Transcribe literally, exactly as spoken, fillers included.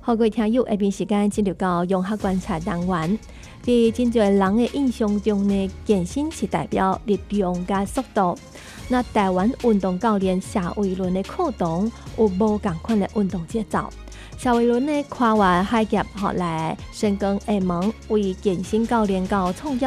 好，各位听友，下边时间进入到融合观察单元。在真侪人的印象中呢，健身是代表力量加速度。那台湾运动教练夏伟伦的课堂有无同款的运动节奏？夏伟伦呢跨越海峡，吼来深耕厦门，为健身教练到创业